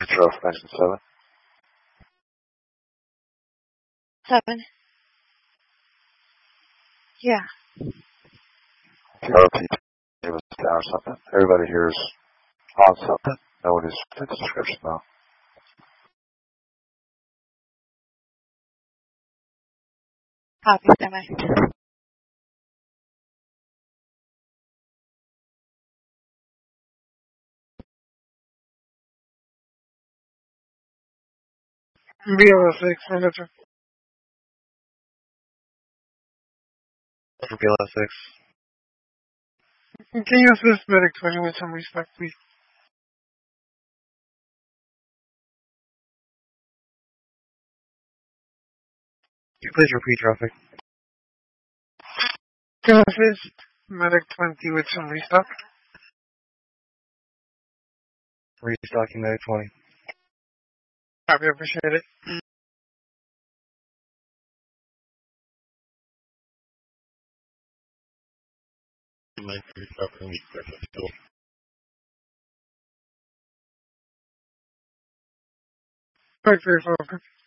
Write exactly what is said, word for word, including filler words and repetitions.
Metro extension seven. Seven. Yeah. R P T was down or something. Everybody here is on something. Nobody's in the description though. Copy, semi. B L S six, Metro. For B L S six. Can you assist Medic twenty with some respect, please? Can you please repeat traffic? Can you assist Medic twenty with some restock? Restocking Medic twenty. Copy, appreciate it. Back to your focus.